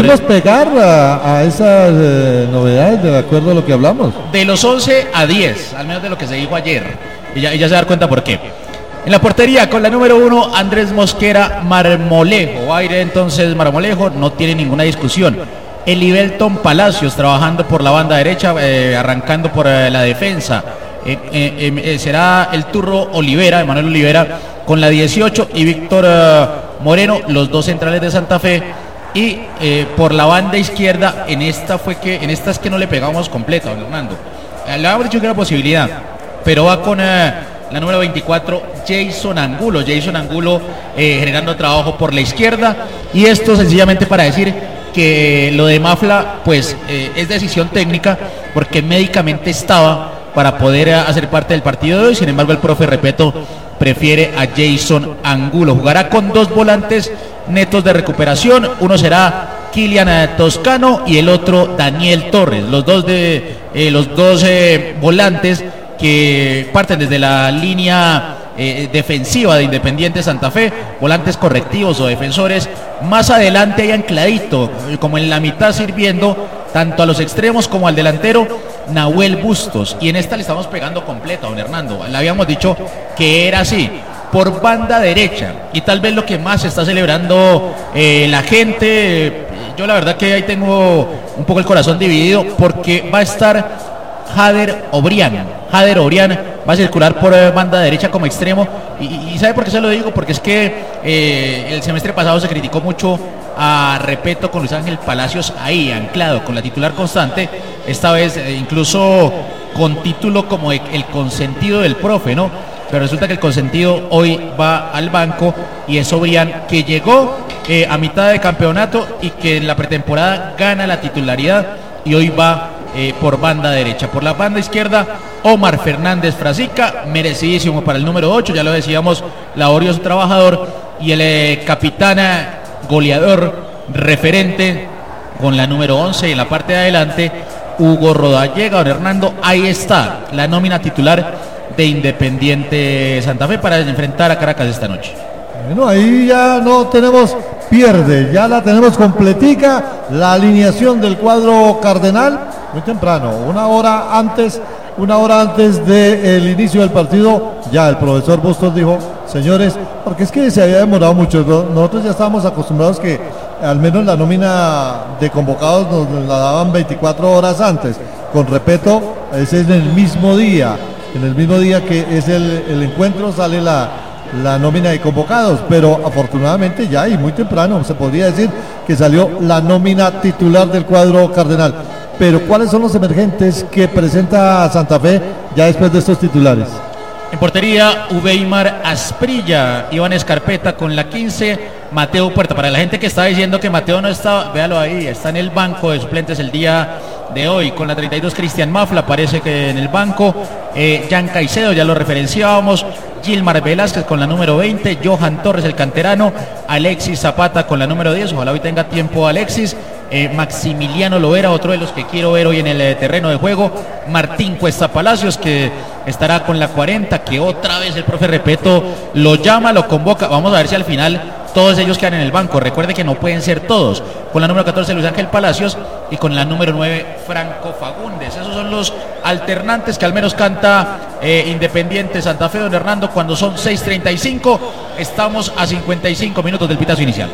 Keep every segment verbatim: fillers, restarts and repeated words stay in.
¿Podemos pegar a, a esas eh, novedades de acuerdo a lo que hablamos? De los once a diez, al menos de lo que se dijo ayer. Y ya, y ya se da cuenta por qué. En la portería, con la número uno, Andrés Mosquera Marmolejo. Va a ir entonces Marmolejo, no tiene ninguna discusión. Elibelton Palacios, trabajando por la banda derecha, eh, arrancando por eh, la defensa. Eh, eh, eh, será el turro Olivera, Emanuel Olivera, con la dieciocho, y Víctor eh, Moreno, los dos centrales de Santa Fe. Y eh, por la banda izquierda, en esta fue que, en esta es que no le pegamos completo, Hernando. Eh, le habíamos dicho que era posibilidad, pero va con eh, la número veinticuatro, Jason Angulo. Jason Angulo eh, generando trabajo por la izquierda. Y esto sencillamente para decir que lo de Mafla, pues eh, es decisión técnica, porque médicamente estaba para poder hacer parte del partido de hoy. Sin embargo, el profe Repeto prefiere a Jason Angulo. Jugará con dos volantes netos de recuperación. Uno será Kilian Toscano y el otro Daniel Torres. Los dos de eh, los dos eh, volantes que parten desde la línea eh, defensiva de Independiente Santa Fe, volantes correctivos o defensores. Más adelante hay ancladito, como en la mitad sirviendo, tanto a los extremos como al delantero, Nahuel Bustos. Y en esta le estamos pegando completo a don Hernando. Le habíamos dicho que era así, por banda derecha. Y tal vez lo que más está celebrando eh, la gente, yo la verdad que ahí tengo un poco el corazón dividido, porque va a estar Jader Obrián. Jader Obrián va a circular por eh, banda derecha como extremo. Y, y ¿sabe por qué se lo digo? Porque es que eh, el semestre pasado se criticó mucho a Repeto con Luis Ángel Palacios ahí anclado con la titular constante. Esta vez eh, incluso con título como el, el consentido del profe, ¿no? Pero resulta que el consentido hoy va al banco y es Obrián, que llegó eh, a mitad de campeonato y que en la pretemporada gana la titularidad y hoy va Eh, por banda derecha. Por la banda izquierda, Omar Fernández Frasica, merecidísimo para el número ocho, ya lo decíamos, laborioso trabajador, y el eh, capitán goleador referente con la número once, y en la parte de adelante Hugo Rodallega. Don Hernando, ahí está la nómina titular de Independiente Santa Fe para enfrentar a Caracas esta noche. Bueno, ahí ya no tenemos pierde, ya la tenemos completica, la alineación del cuadro cardenal. Muy temprano, una hora antes, una hora antes del inicio del partido, ya el profesor Bustos dijo, señores, porque es que se había demorado mucho, nosotros ya estábamos acostumbrados que al menos la nómina de convocados nos la daban veinticuatro horas antes, con Repeto, ese es en el mismo día, en el mismo día que es el, el encuentro sale la, la nómina de convocados, pero afortunadamente ya y muy temprano, se podría decir que salió la nómina titular del cuadro cardenal. Pero ¿cuáles son los emergentes que presenta Santa Fe ya después de estos titulares? En portería, Ubeimar Asprilla, Iván Escarpeta con la quince, Mateo Puerta. Para la gente que está diciendo que Mateo no está, véalo ahí, está en el banco de suplentes el día de hoy. Con la treinta y dos, Cristian Mafla, parece que en el banco. Eh, Jan Caicedo, ya lo referenciábamos. Gilmar Velázquez con la número veinte, Johan Torres, el canterano. Alexis Zapata con la número diez, ojalá hoy tenga tiempo Alexis. Eh, Maximiliano Lovera, otro de los que quiero ver hoy en el eh, terreno de juego. Martín Cuesta Palacios, que estará con la cuarenta, que otra vez el profe Repeto lo llama, lo convoca. Vamos a ver si al final todos ellos quedan en el banco. Recuerde que no pueden ser todos. Con la número catorce, Luis Ángel Palacios, y con la número nueve, Franco Fagundes. Esos son los alternantes que al menos canta eh, Independiente Santa Fe. Don Hernando, cuando son seis treinta y cinco, estamos a cincuenta y cinco minutos del pitazo inicial.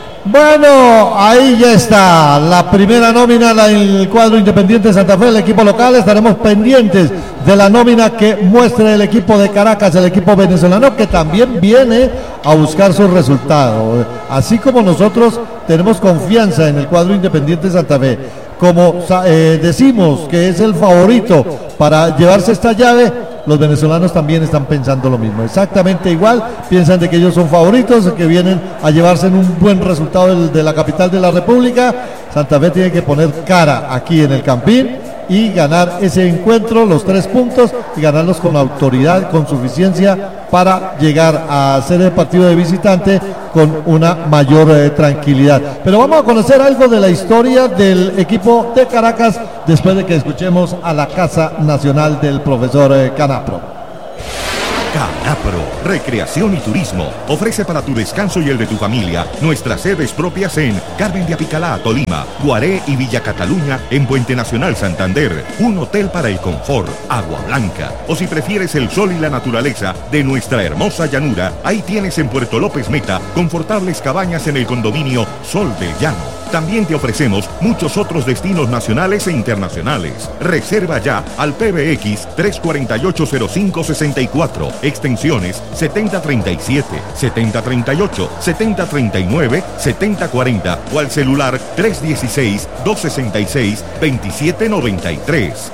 Bueno, ahí ya está la primera nómina del cuadro Independiente Santa Fe, el equipo local. Estaremos pendientes de la nómina que muestre el equipo de Caracas, el equipo venezolano, que también viene a buscar sus resultados. Así como nosotros tenemos confianza en el cuadro Independiente Santa Fe, como eh, decimos que es el favorito para llevarse esta llave, los venezolanos también están pensando lo mismo, exactamente igual, piensan de que ellos son favoritos, que vienen a llevarse en un buen resultado de, de la capital de la República. Santa Fe tiene que poner cara aquí en el Campín y ganar ese encuentro, los tres puntos, y ganarlos con autoridad, con suficiencia, para llegar a hacer el partido de visitante con una mayor eh, tranquilidad. Pero vamos a conocer algo de la historia del equipo de Caracas después de que escuchemos a la Casa Nacional del profesor eh, Canapro. Anapro, Recreación y Turismo, ofrece para tu descanso y el de tu familia nuestras sedes propias en Carmen de Apicalá, Tolima, Guaré y Villa Cataluña en Puente Nacional, Santander, un hotel para el confort, Agua Blanca, o si prefieres el sol y la naturaleza de nuestra hermosa llanura, ahí tienes en Puerto López Meta confortables cabañas en el condominio Sol del Llano. También te ofrecemos muchos otros destinos nacionales e internacionales. Reserva ya al P B X tres cuatro ocho cero cinco seis cuatro, extensiones setenta treinta y siete, setenta treinta y ocho, setenta treinta y nueve, setenta cuarenta o al celular tres uno seis, dos seis seis, dos siete nueve tres.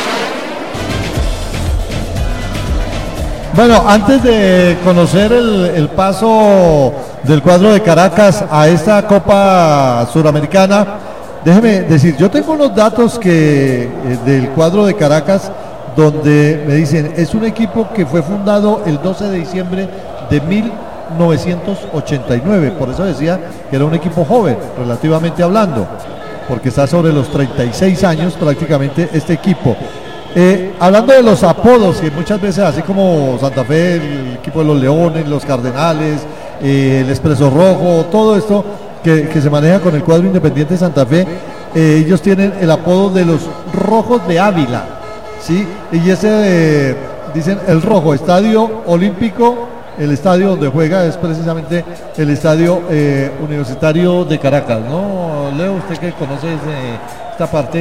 Bueno, antes de conocer el, el paso del cuadro de Caracas a esta Copa Suramericana, déjeme decir, yo tengo unos datos que eh, del cuadro de Caracas donde me dicen, es un equipo que fue fundado el doce de diciembre de mil novecientos ochenta y nueve, por eso decía que era un equipo joven, relativamente hablando, porque está sobre los treinta y seis años prácticamente este equipo. Eh, hablando de los apodos, que muchas veces, así como Santa Fe, el equipo de los Leones, los Cardenales, eh, el Expreso Rojo, todo esto que, que se maneja con el cuadro Independiente Santa Fe, eh, ellos tienen el apodo de los Rojos de Ávila, ¿sí? Y ese, eh, dicen el Rojo, Estadio Olímpico, el estadio donde juega es precisamente el Estadio eh, Universitario de Caracas, ¿no? Leo, usted que conoce ese, esta parte.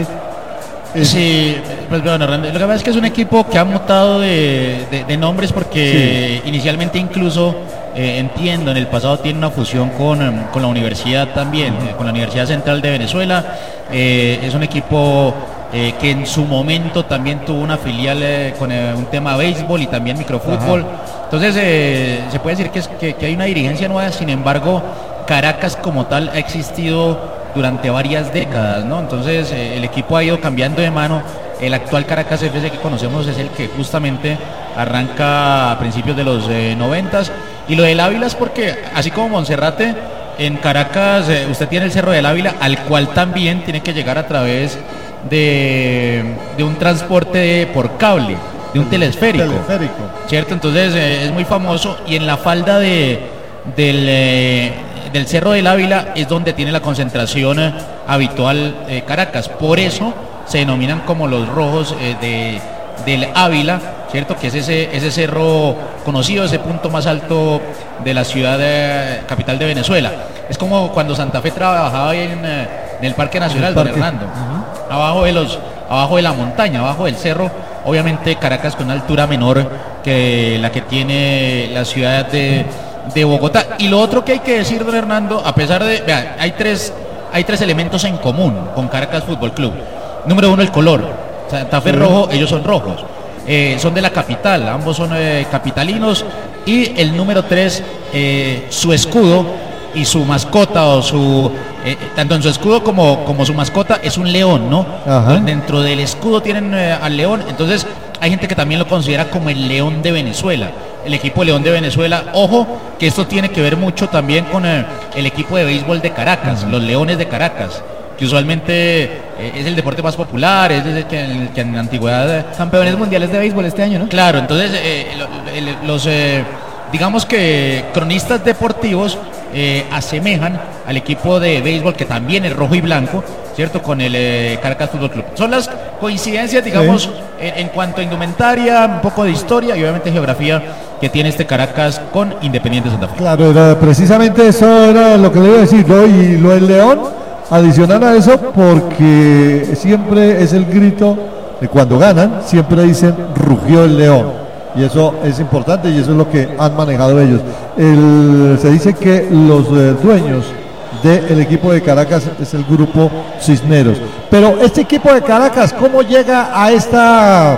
Sí, pues bueno, lo que pasa es que es un equipo que ha mutado de, de, de nombres porque sí. Inicialmente incluso, eh, entiendo, en el pasado tiene una fusión con, con la universidad también, uh-huh. eh, con la Universidad Central de Venezuela. Eh, es un equipo eh, que en su momento también tuvo una filial eh, con eh, un tema de béisbol y también microfútbol. Uh-huh. Entonces eh, se puede decir que, es, que, que hay una dirigencia nueva, sin embargo Caracas como tal ha existido durante varias décadas, ¿no? Entonces eh, el equipo ha ido cambiando de mano. El actual Caracas F C que conocemos es el que justamente arranca a principios de los eh, noventas. Y lo del Ávila es porque, así como Monserrate, en Caracas eh, usted tiene el Cerro del Ávila, al cual también tiene que llegar a través de, de un transporte por cable, de un telesférico, telesférico. ¿Cierto? Entonces eh, es muy famoso, y en la falda de, del... Eh, del Cerro del Ávila es donde tiene la concentración eh, habitual eh, Caracas, por eso se denominan como los Rojos eh, de, del Ávila, ¿cierto? Que es ese, ese cerro conocido, ese punto más alto de la ciudad de, capital de Venezuela. Es como cuando Santa Fe trabajaba ahí en, eh, en el Parque Nacional, don Hernando, uh-huh. abajo de los, abajo de la montaña, abajo del cerro. Obviamente Caracas con una altura menor que la que tiene la ciudad de de Bogotá. Y lo otro que hay que decir, don Hernando, a pesar de, vean, hay tres, hay tres elementos en común con Caracas Fútbol Club. Número uno, el color. Santa Fe rojo, ellos son rojos. Eh, son de la capital, ambos son eh, capitalinos. Y el número tres, eh, su escudo y su mascota, o su eh, tanto en su escudo como, como su mascota es un león, ¿no? Ajá. Dentro del escudo tienen eh, al león. Entonces hay gente que también lo considera como el León de Venezuela, el equipo León de Venezuela. Ojo, que esto tiene que ver mucho también con eh, el equipo de béisbol de Caracas, uh-huh. los Leones de Caracas, que usualmente eh, es el deporte más popular, es el que, el que en la antigüedad... Eh, campeones mundiales de béisbol este año, ¿no? Claro, entonces eh, lo, los, eh, digamos que cronistas deportivos eh, asemejan al equipo de béisbol, que también es rojo y blanco, ¿cierto? Con el eh, Caracas Fútbol Club. Son las coincidencias, digamos, sí. en, en cuanto a indumentaria, un poco de historia y obviamente geografía que tiene este Caracas con Independiente Santa Fe. Claro, era, precisamente eso era lo que le iba a decir, ¿no? Y lo del León, adicional a eso, porque siempre es el grito de cuando ganan, siempre dicen rugió el León. Y eso es importante y eso es lo que han manejado ellos. El, se dice que los eh, dueños del equipo de Caracas es el grupo Cisneros. Pero este equipo de Caracas, ¿cómo llega a esta,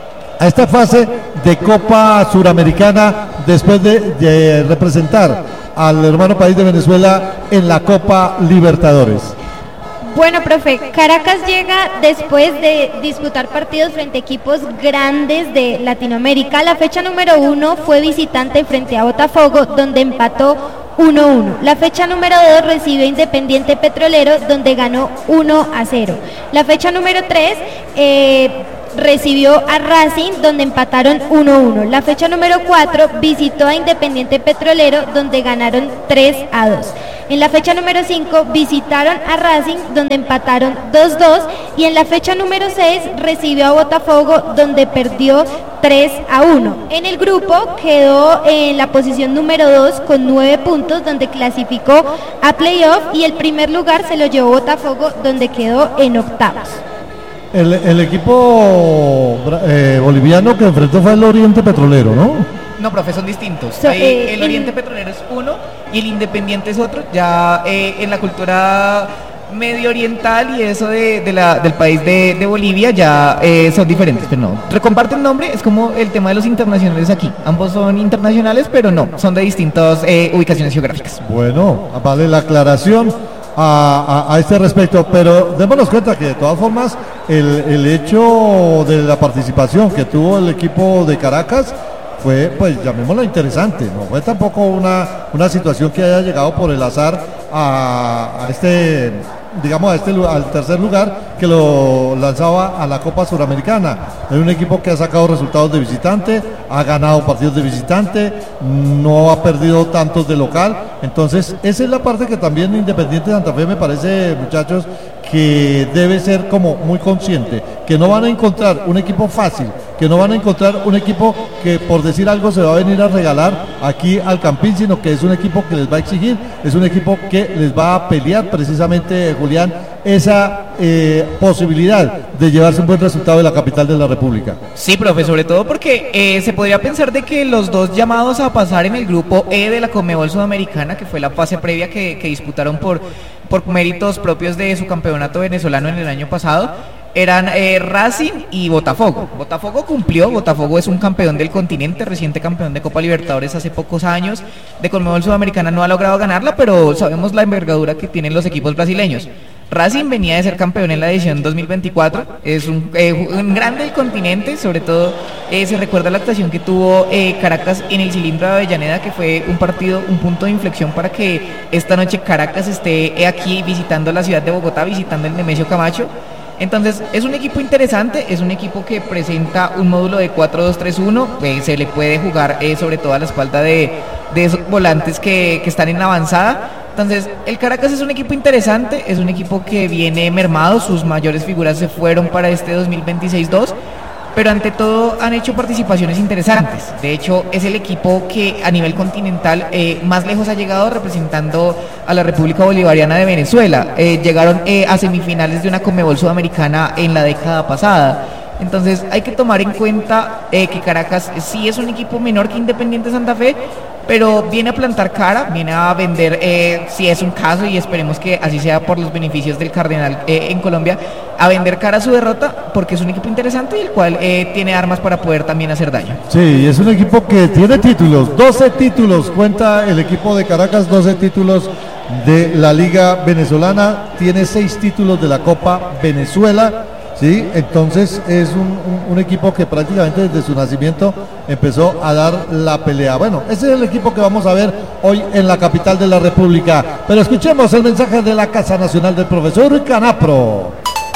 a esta fase de Copa Suramericana después de, de representar al hermano país de Venezuela en la Copa Libertadores? Bueno, profe, Caracas llega después de disputar partidos frente a equipos grandes de Latinoamérica. La fecha número uno fue visitante frente a Botafogo, donde empató uno uno. La fecha número dos recibe Independiente Petrolero, donde ganó uno a cero. La fecha número tres eh, recibió a Racing, donde empataron uno a uno. La fecha número cuatro visitó a Independiente Petrolero, donde ganaron tres a dos. En la fecha número cinco visitaron a Racing, donde empataron dos a dos. Y en la fecha número seis recibió a Botafogo, donde perdió tres a uno. En el grupo quedó en la posición número dos con nueve puntos, donde clasificó a playoff, y el primer lugar se lo llevó Botafogo, donde quedó en octavos. El, el equipo eh, boliviano que enfrentó fue el Oriente Petrolero, ¿no? No, profe, son distintos. So, Ahí, eh, el Oriente Petrolero es uno y el Independiente es otro. Ya eh, en la cultura medio oriental y eso de, de la, del país de, de Bolivia ya eh, son diferentes, pero no. Recomparten nombre, es como el tema de los internacionales aquí. Ambos son internacionales, pero no, son de distintas eh, ubicaciones geográficas. Bueno, vale la aclaración a, a, a este respecto, pero démonos cuenta que de todas formas el, el hecho de la participación que tuvo el equipo de Caracas fue, pues llamémoslo interesante, no fue tampoco una, una situación que haya llegado por el azar a, a este, digamos, a este, al tercer lugar que lo lanzaba a la Copa Suramericana. Es un equipo que ha sacado resultados de visitante, ha ganado partidos de visitante, no ha perdido tantos de local. Entonces esa es la parte que también Independiente Santa Fe, me parece, muchachos, que debe ser como muy consciente, que no van a encontrar un equipo fácil, que no van a encontrar un equipo que, por decir algo, se va a venir a regalar aquí al Campín, sino que es un equipo que les va a exigir, es un equipo que les va a pelear precisamente, Julián, esa eh, posibilidad de llevarse un buen resultado de la capital de la República. Sí, profe, sobre todo porque eh, se podría pensar de que los dos llamados a pasar en el grupo E de la Conmebol Sudamericana, que fue la fase previa que, que disputaron por, por méritos propios de su campeonato venezolano en el año pasado, eran eh, Racing y Botafogo. Botafogo cumplió, Botafogo es un campeón del continente, reciente campeón de Copa Libertadores hace pocos años, de Conmebol Sudamericana no ha logrado ganarla, pero sabemos la envergadura que tienen los equipos brasileños. Racing venía de ser campeón en la edición dos mil veinticuatro, es un, eh, un grande del continente, sobre todo eh, se recuerda la actuación que tuvo eh, Caracas en el Cilindro de Avellaneda, que fue un partido, un punto de inflexión para que esta noche Caracas esté aquí visitando la ciudad de Bogotá, visitando el Nemesio Camacho. Entonces es un equipo interesante, es un equipo que presenta un módulo de cuatro dos tres uno, eh, se le puede jugar eh, sobre todo a la espalda de, de esos volantes que, que están en la avanzada. Entonces el Caracas es un equipo interesante, es un equipo que viene mermado, sus mayores figuras se fueron para este dos mil veintiséis dos, pero ante todo han hecho participaciones interesantes. De hecho es el equipo que a nivel continental eh, más lejos ha llegado representando a la República Bolivariana de Venezuela. Eh, llegaron eh, a semifinales de una Conmebol Sudamericana en la década pasada. Entonces hay que tomar en cuenta eh, que Caracas sí es un equipo menor que Independiente Santa Fe, pero viene a plantar cara, viene a vender, eh, si es un caso, y esperemos que así sea por los beneficios del Cardenal eh, en Colombia, a vender cara a su derrota, porque es un equipo interesante y el cual eh, tiene armas para poder también hacer daño. Sí, es un equipo que tiene títulos, doce títulos, cuenta el equipo de Caracas, doce títulos de la Liga Venezolana, tiene seis títulos de la Copa Venezuela. Sí, entonces es un, un, un equipo que prácticamente desde su nacimiento empezó a dar la pelea. Bueno, ese es el equipo que vamos a ver hoy en la capital de la República. Pero escuchemos el mensaje de la Casa Nacional del profesor Canapro.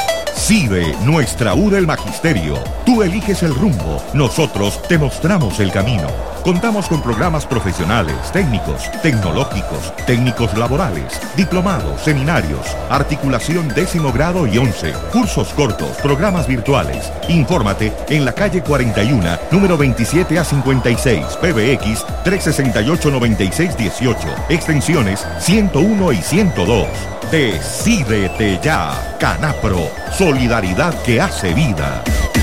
CIDE, nuestra U del Magisterio. Tú eliges el rumbo, nosotros te mostramos el camino. Contamos con programas profesionales, técnicos, tecnológicos, técnicos laborales, diplomados, seminarios, articulación décimo grado y once, cursos cortos, programas virtuales. Infórmate en la calle cuarenta y uno, número veintisiete a cincuenta y seis, P B X trescientos sesenta y ocho, noventa y seis dieciocho, extensiones ciento uno y ciento dos. Decídete ya, Canapro, solidaridad que hace vida.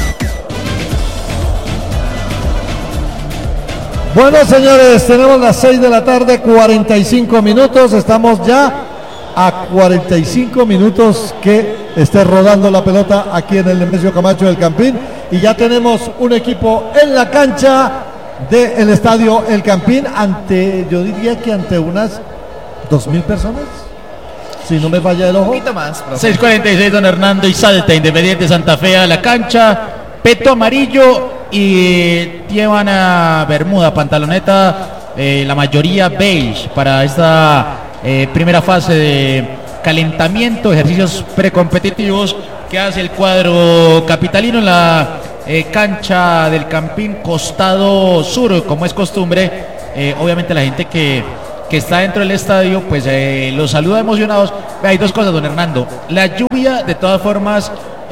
Bueno, señores, tenemos las seis de la tarde, cuarenta y cinco minutos, estamos ya a cuarenta y cinco minutos que esté rodando la pelota aquí en el Nemesio Camacho del Campín, y ya tenemos un equipo en la cancha del estadio El Campín, ante, yo diría que ante unas dos mil personas, si no me falla el ojo. Un poquito más, profe. seis cuarenta y seis, don Hernando, y salta Independiente Santa Fe a la cancha, peto amarillo y llevan a bermuda, pantaloneta, eh, la mayoría beige para esta eh, primera fase de calentamiento, ejercicios precompetitivos que hace el cuadro capitalino en la eh, cancha del Campín Costado Sur, como es costumbre. Eh, obviamente la gente que, que está dentro del estadio pues eh, los saluda emocionados. Hay dos cosas, don Hernando. La lluvia de todas formas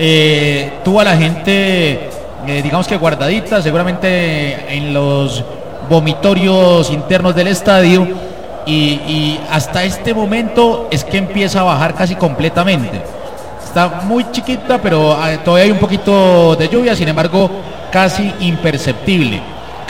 eh, tuvo a la gente eh, digamos que guardadita, seguramente en los vomitorios internos del estadio, y, y hasta este momento es que empieza a bajar casi completamente. Está muy chiquita, pero eh, todavía hay un poquito de lluvia, sin embargo casi imperceptible.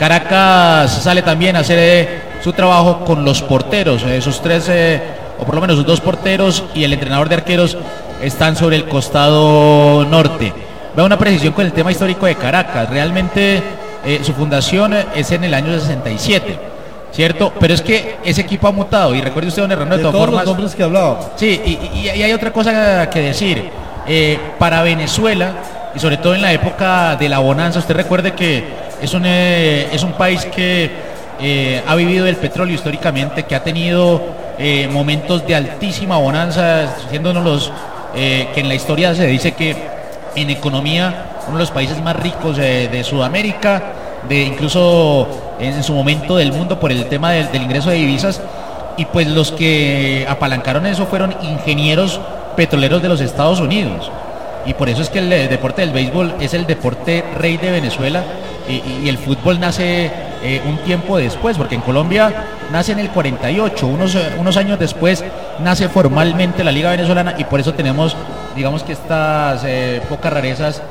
Caracas sale también a hacer eh, su trabajo con los porteros, eh, sus tres eh, o por lo menos sus dos porteros y el entrenador de arqueros están sobre el costado norte. Veo una precisión con el tema histórico de Caracas. Realmente eh, su fundación es en el año sesenta y siete, ¿cierto? Pero es que ese equipo ha mutado, y recuerde usted, don Hernando, de, de todas todos formas, los nombres que hablaba. Sí, y, y, y hay otra cosa que decir. Eh, para Venezuela, y sobre todo en la época de la bonanza, usted recuerde que es un, eh, es un país que eh, ha vivido del petróleo históricamente, que ha tenido eh, momentos de altísima bonanza, siendo uno de los eh, que en la historia se dice que en economía uno de los países más ricos eh, de Sudamérica, de incluso en, en su momento del mundo, por el tema del, del ingreso de divisas. Y pues los que apalancaron eso fueron ingenieros petroleros de los Estados Unidos, y por eso es que el eh, deporte del béisbol es el deporte rey de Venezuela, y, y el fútbol nace eh, un tiempo después, porque en Colombia nace en el cuarenta y ocho, unos, unos años después nace formalmente la Liga Venezolana, y por eso tenemos, digamos que estas eh, pocas rarezas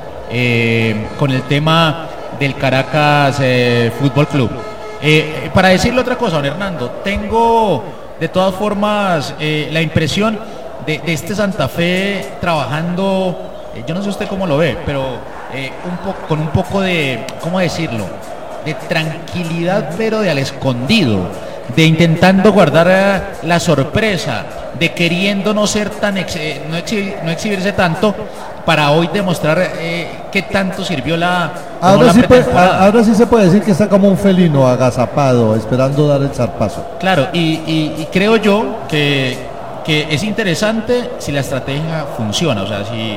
eh, con el tema del Caracas eh, Fútbol Club. Eh, para decirle otra cosa, don Hernando, tengo de todas formas eh, la impresión de, de este Santa Fe trabajando, eh, yo no sé usted cómo lo ve, pero eh, un po- con un poco de, ¿cómo decirlo?, de tranquilidad, pero de al escondido, de intentando guardar eh, la sorpresa, de queriendo no ser tan ex- eh, no, exhi- no exhibirse tanto, para hoy demostrar eh, qué tanto sirvió la, Ahora, la sí puede- pretemporada. ahora sí se puede decir que está como un felino agazapado, esperando dar el zarpazo. Claro, y, y- y creo yo que, que es interesante si la estrategia funciona, o sea, si,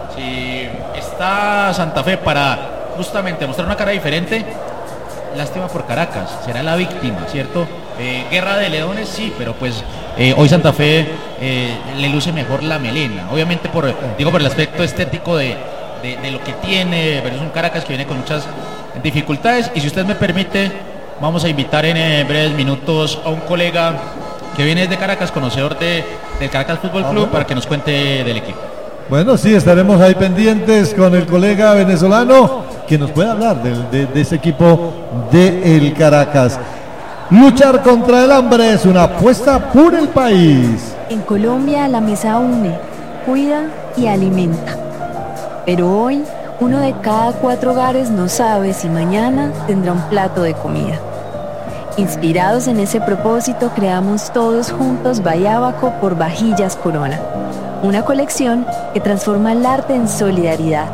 si está Santa Fe para justamente mostrar una cara diferente. Lástima por Caracas, será la víctima, ¿cierto? Eh, guerra de leones, sí, pero pues eh, hoy Santa Fe eh, le luce mejor la melena, obviamente por, digo, por el aspecto estético de, de, de lo que tiene, pero es un Caracas que viene con muchas dificultades. Y si usted me permite, vamos a invitar en eh, breves minutos a un colega que viene desde Caracas, conocedor de, del Caracas Fútbol Club, para que nos cuente del equipo. Bueno, sí, estaremos ahí pendientes con el colega venezolano que nos puede hablar de, de, de ese equipo de el Caracas. Luchar contra el hambre es una apuesta por el país. En Colombia la mesa une, cuida y alimenta. Pero hoy, uno de cada cuatro hogares no sabe si mañana tendrá un plato de comida. Inspirados en ese propósito, creamos todos juntos Bayábaco por Vajillas Corona, una colección que transforma el arte en solidaridad.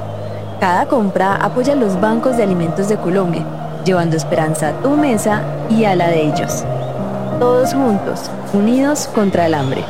Cada compra apoya los bancos de alimentos de Colombia, llevando esperanza a tu mesa y a la de ellos. Todos juntos, unidos contra el hambre.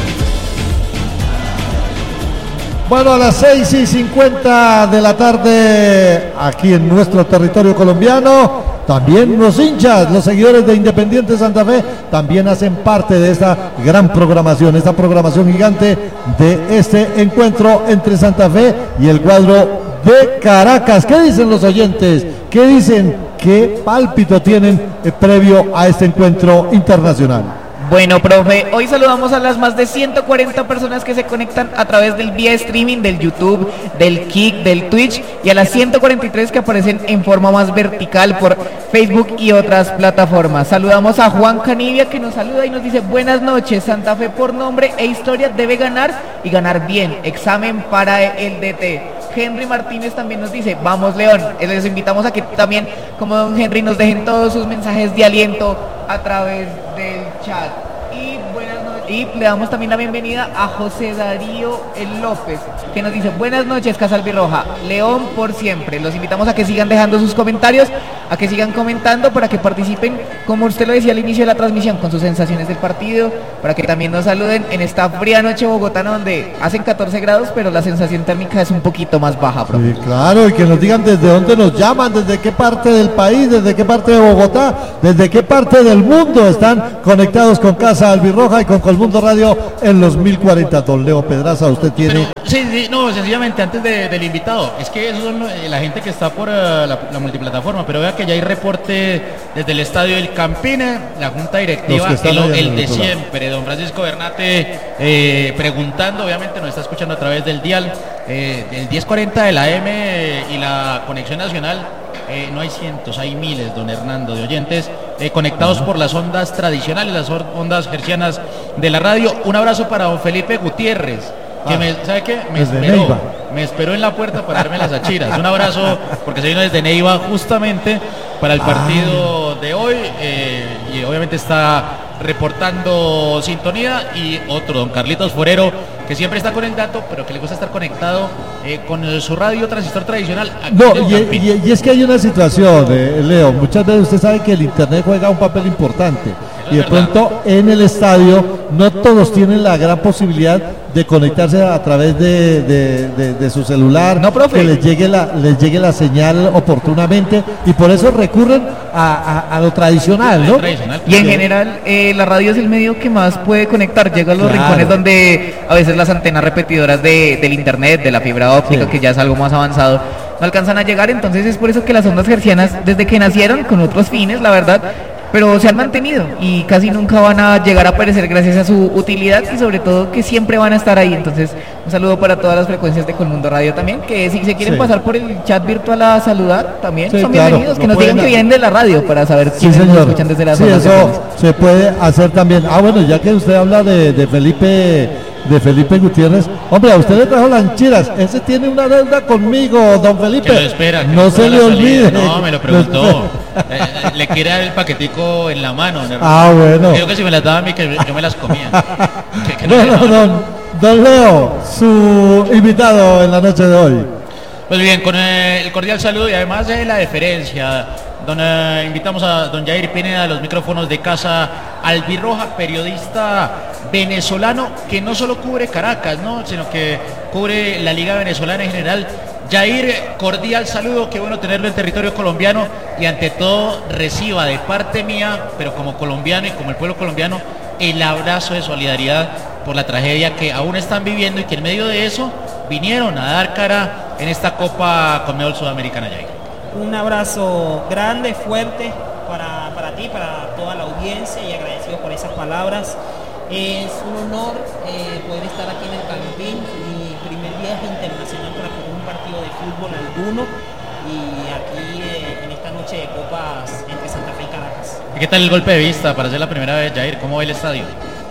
Bueno, a las seis y cincuenta de la tarde, aquí en nuestro territorio colombiano, también los hinchas, los seguidores de Independiente Santa Fe, también hacen parte de esta gran programación, esta programación gigante de este encuentro entre Santa Fe y el cuadro de Caracas. ¿Qué dicen los oyentes? ¿Qué dicen? ¿Qué pálpito tienen eh, previo a este encuentro internacional? Bueno, profe, hoy saludamos a las más de ciento cuarenta personas que se conectan a través del vía streaming, del YouTube, del Kik, del Twitch, y a las ciento cuarenta y tres que aparecen en forma más vertical por Facebook y otras plataformas. Saludamos a Juan Canivia, que nos saluda y nos dice: buenas noches, Santa Fe por nombre e historia debe ganar y ganar bien. Examen para el D T. Henry Martínez también nos dice: vamos León. Les invitamos a que también, como don Henry, nos dejen todos sus mensajes de aliento a través del chat. Y buenas noches, Y le damos también la bienvenida a José Darío El López, que nos dice: buenas noches, Casa Albirroja, León por siempre. Los invitamos a que sigan dejando sus comentarios, a que sigan comentando para que participen, como usted lo decía al inicio de la transmisión, con sus sensaciones del partido, para que también nos saluden en esta fría noche bogotana donde hacen catorce grados, pero la sensación térmica es un poquito más baja, profe. Sí, claro, y que nos digan desde dónde nos llaman, desde qué parte del país, desde qué parte de Bogotá, desde qué parte del mundo están conectados con Casa Albirroja y con Colmundo Radio en los mil cuarenta. Don Leo Pedraza, usted tiene... Pero, sí, sí, no, sencillamente antes de, del invitado, es que esos son eh, la gente que está por uh, la, la multiplataforma, pero vea que ya hay reporte desde el estadio del Campine, la junta directiva, el, el de siempre, don Francisco Bernate, eh, preguntando, obviamente nos está escuchando a través del dial, eh, del diez cuarenta de la A M eh, y la conexión nacional. Eh, no hay cientos, hay miles, don Hernando, de oyentes eh, conectados por las ondas tradicionales, las ondas hercianas de la radio. Un abrazo para don Felipe Gutiérrez, que ah, me, ¿sabe qué? Me esperó, me esperó en la puerta para darme las achiras. Un abrazo, porque se vino desde Neiva justamente para el partido ah. de hoy, eh, y obviamente está reportando sintonía. Y otro, don Carlitos Forero, que siempre está con el dato, pero que le gusta estar conectado eh, con su radio transistor tradicional. No, y, y, y es que hay una situación, eh, Leo, muchas veces usted sabe que el internet juega un papel importante. Y de pronto en el estadio no todos tienen la gran posibilidad de conectarse a través de, de, de, de su celular, no, profe. que les llegue la les llegue la señal oportunamente, y por eso recurren a, a, a lo tradicional, ¿no? Tradicional, y en general eh, la radio es el medio que más puede conectar, llega a los claro. rincones donde a veces las antenas repetidoras de, del internet, de la fibra óptica, sí. que ya es algo más avanzado, no alcanzan a llegar. Entonces es por eso que las ondas hercianas, desde que nacieron con otros fines, la verdad, pero se han mantenido y casi nunca van a llegar a aparecer gracias a su utilidad, y sobre todo que siempre van a estar ahí. Entonces un saludo para todas las frecuencias de Colmundo Radio también, que si se quieren sí. pasar por el chat virtual a saludar también sí, son claro, bienvenidos, que nos digan que vienen de la radio para saber quiénes sí, nos escuchan desde la sí, zona. Eso se puede hacer también. Ah, bueno, ya que usted habla de, de Felipe de Felipe Gutiérrez, hombre, a usted le trajo lanchiras, ese tiene una deuda conmigo, don Felipe. Que lo espera, que no se le olvide. No, me lo preguntó. eh, le quiere dar el paquetico en la mano. ¿No? Ah, bueno. Creo que si me las daba a mí, que yo me las comía. que, que no, no, no, don, don Leo, su invitado en la noche de hoy. Pues bien, con el cordial saludo y además de la deferencia, don, eh, invitamos a don Jair Pineda a los micrófonos de Casa Albirroja, periodista venezolano que no solo cubre Caracas, ¿no? sino que cubre la Liga Venezolana en general. Jair, cordial saludo, qué bueno tenerlo en territorio colombiano, y ante todo reciba de parte mía, pero como colombiano y como el pueblo colombiano, el abrazo de solidaridad por la tragedia que aún están viviendo y que en medio de eso vinieron a dar cara en esta Copa Conmebol Sudamericana. Jair, un abrazo grande, fuerte para, para ti, para toda la audiencia, y agradecido por esas palabras. Es un honor eh, poder estar aquí en el Campín, mi primer viaje internacional para cubrir un partido de fútbol alguno, y aquí eh, en esta noche de copas entre Santa Fe y Caracas. ¿Y qué tal el golpe de vista para ser la primera vez, Jair? ¿Cómo ve el estadio?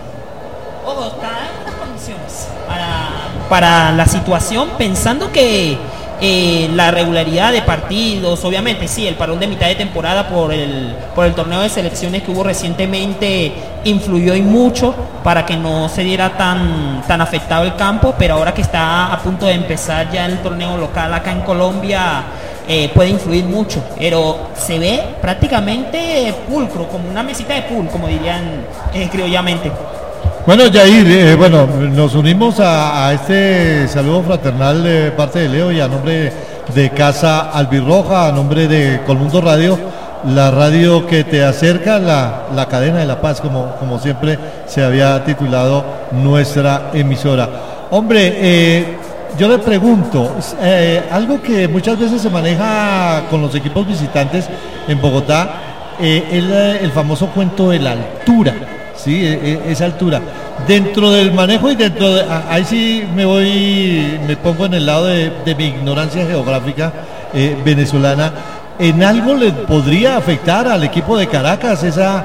Oh, está en las condiciones para, para la situación, pensando que Eh, la regularidad de partidos, obviamente sí, el parón de mitad de temporada por el, por el torneo de selecciones que hubo recientemente influyó y mucho para que no se diera tan, tan afectado el campo, pero ahora que está a punto de empezar ya el torneo local acá en Colombia, eh, puede influir mucho, pero se ve prácticamente pulcro, como una mesita de pool, como dirían eh, criollamente. Bueno, Jair, eh, bueno, nos unimos a, a este saludo fraternal de parte de Leo, y a nombre de Casa Albirroja, a nombre de Colmundo Radio, la radio que te acerca, la, la cadena de la paz, como, como siempre se había titulado nuestra emisora. Hombre, eh, yo le pregunto, eh, algo que muchas veces se maneja con los equipos visitantes en Bogotá, eh, el, el famoso cuento de la altura. Sí, esa altura. Dentro del manejo y dentro de... Ahí sí me voy, me pongo en el lado de, de mi ignorancia geográfica eh, venezolana. ¿En algo le podría afectar al equipo de Caracas esa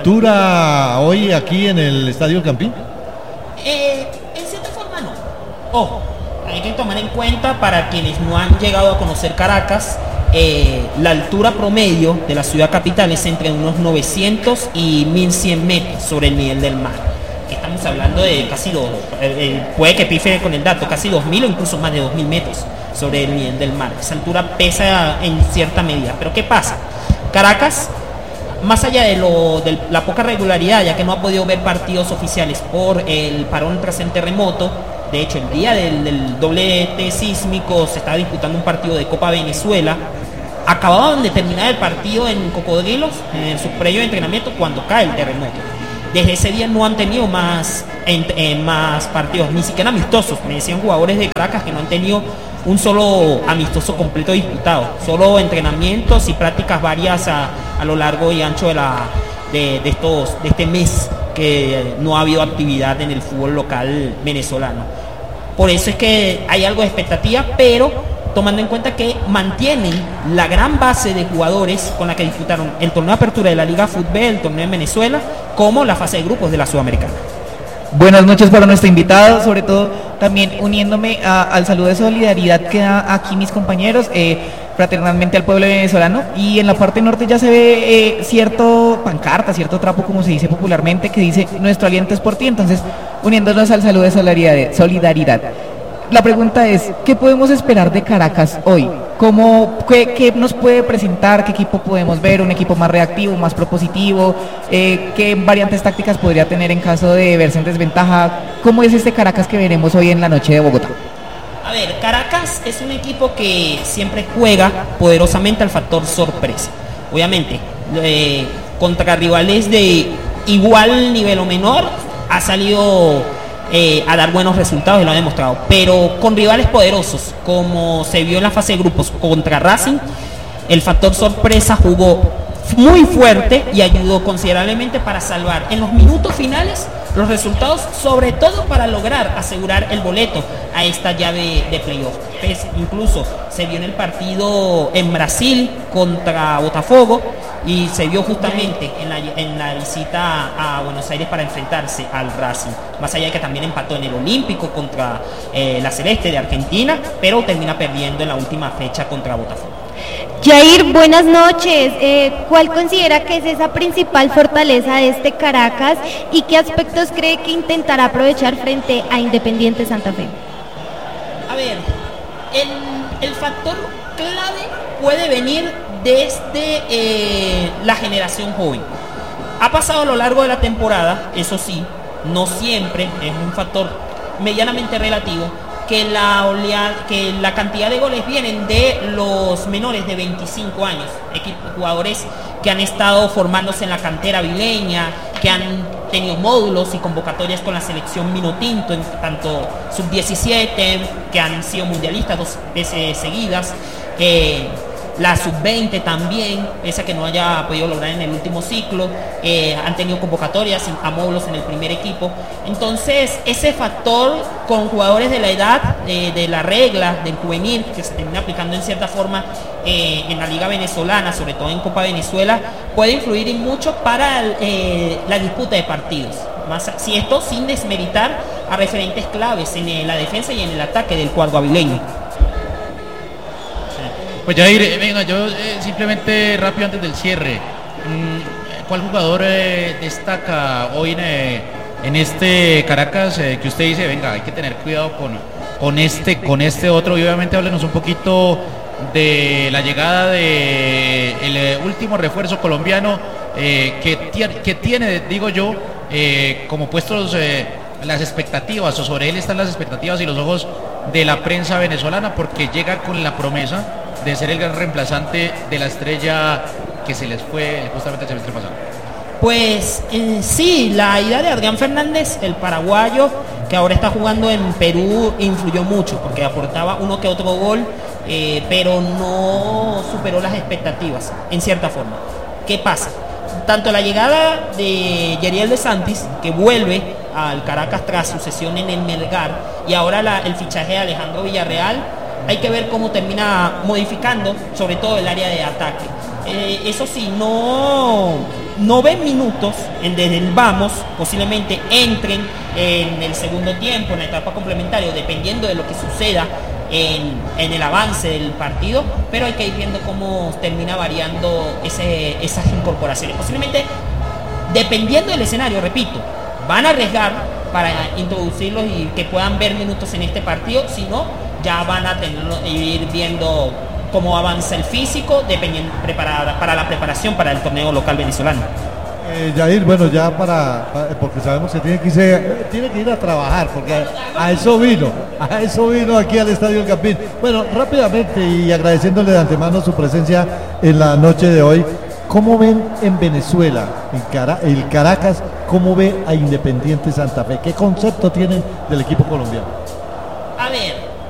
altura hoy aquí en el Estadio Campín? Eh, en cierta forma no. Ojo, hay que tomar en cuenta, para quienes no han llegado a conocer Caracas, Eh, la altura promedio de la ciudad capital es entre unos novecientos y mil cien metros sobre el nivel del mar. Estamos estamos hablando de casi dos, eh, eh, puede que pife con el dato, casi dos mil o incluso más de dos mil metros sobre el nivel del mar. Esa altura pesa en cierta medida. Pero ¿qué pasa? Caracas, más allá de, lo, de la poca regularidad, ya que no ha podido ver partidos oficiales por el parón tras el terremoto, de hecho el día del, del doblete sísmico se estaba disputando un partido de Copa Venezuela, acababan de terminar el partido en Cocodrilos, en su previo entrenamiento, cuando cae el terremoto. Desde ese día no han tenido más, en, eh, más partidos, ni siquiera amistosos. Me decían jugadores de Caracas que no han tenido un solo amistoso completo disputado, solo entrenamientos y prácticas varias a, a lo largo y ancho de, la, de, de, estos, de este mes que no ha habido actividad en el fútbol local venezolano. Por eso es que hay algo de expectativa, pero tomando en cuenta que mantienen la gran base de jugadores con la que disputaron el torneo de apertura de la Liga Fútbol, el torneo en Venezuela, como la fase de grupos de la Sudamericana. Buenas noches para nuestro invitado, sobre todo también uniéndome a, al saludo de solidaridad que da aquí mis compañeros, eh, fraternalmente al pueblo venezolano. Y en la parte norte ya se ve eh, cierto pancarta, cierto trapo, como se dice popularmente, que dice nuestro aliento es por ti. Entonces, uniéndonos al saludo de solidaridad, solidaridad. La pregunta es, ¿qué podemos esperar de Caracas hoy? ¿Cómo, qué, qué nos puede presentar? ¿Qué equipo podemos ver? ¿Un equipo más reactivo, más propositivo? Eh, ¿Qué variantes tácticas podría tener en caso de verse en desventaja? ¿Cómo es este Caracas que veremos hoy en la noche de Bogotá? A ver, Caracas es un equipo que siempre juega poderosamente al factor sorpresa. Obviamente, eh, contra rivales de igual nivel o menor, ha salido Eh, a dar buenos resultados y lo ha demostrado, pero con rivales poderosos como se vio en la fase de grupos contra Racing, el factor sorpresa jugó muy fuerte y ayudó considerablemente para salvar en los minutos finales los resultados, sobre todo para lograr asegurar el boleto a esta llave de playoff. Pues incluso se vio en el partido en Brasil contra Botafogo y se vio justamente en la, en la visita a Buenos Aires para enfrentarse al Racing, más allá de que también empató en el Olímpico contra eh, la Celeste de Argentina, pero termina perdiendo en la última fecha contra Botafogo. Jair, buenas noches. Eh, ¿Cuál considera que es esa principal fortaleza de este Caracas y qué aspectos cree que intentará aprovechar frente a Independiente Santa Fe? A ver, el, el factor clave puede venir desde eh, la generación joven. Ha pasado a lo largo de la temporada, eso sí, no siempre, es un factor medianamente relativo, que la oleada, que la cantidad de goles vienen de los menores de veinticinco años, equipos, jugadores que han estado formándose en la cantera vileña, que han tenido módulos y convocatorias con la selección Minotinto, en tanto sub diecisiete, que han sido mundialistas dos veces seguidas, eh, la sub veinte también, pese a que no haya podido lograr en el último ciclo, eh, han tenido convocatorias a módulos en el primer equipo. Entonces, ese factor con jugadores de la edad, eh, de la regla, del juvenil, que se termina aplicando en cierta forma eh, en la Liga Venezolana, sobre todo en Copa Venezuela, puede influir en mucho para eh, la disputa de partidos. Más, si esto sin desmeritar a referentes claves en la defensa y en el ataque del cuadro avileño. Pues Jair, venga, yo eh, simplemente rápido antes del cierre, ¿cuál jugador eh, destaca hoy en, eh, en este Caracas eh, que usted dice, venga, hay que tener cuidado con, con este, con este otro? Y obviamente háblenos un poquito de la llegada de el eh, último refuerzo colombiano eh, que, tiene, que tiene, digo yo, eh, como puestos eh, las expectativas, o sobre él están las expectativas y los ojos de la prensa venezolana, porque llega con la promesa de ser el gran reemplazante de la estrella que se les fue justamente el semestre pasado. Pues eh, sí, la ida de Adrián Fernández, el paraguayo, que ahora está jugando en Perú, influyó mucho, porque aportaba uno que otro gol, eh, pero no superó las expectativas, en cierta forma. ¿Qué pasa? Tanto la llegada de Yeriel de Santis, que vuelve al Caracas tras su cesión en el Melgar, y ahora la, el fichaje de Alejandro Villarreal, hay que ver cómo termina modificando, sobre todo el área de ataque. Eh, eso sí, no, no ven minutos en, desde el vamos, posiblemente entren en el segundo tiempo, en la etapa complementaria, dependiendo de lo que suceda en, en el avance del partido, pero hay que ir viendo cómo termina variando ese, esas incorporaciones. Posiblemente, dependiendo del escenario, repito, van a arriesgar para introducirlos y que puedan ver minutos en este partido, si no, ya van a tenerlo, ir viendo cómo avanza el físico dependiendo, preparada, para la preparación para el torneo local venezolano. Eh, Yair, bueno, ya para, para- porque sabemos que tiene que, irse, eh, tiene que ir a trabajar, porque a, a eso vino, a eso vino aquí al Estadio El Campín. Bueno, rápidamente y agradeciéndole de antemano su presencia en la noche de hoy, ¿cómo ven en Venezuela, en Cara- el Caracas, cómo ve a Independiente Santa Fe? ¿Qué concepto tienen del equipo colombiano?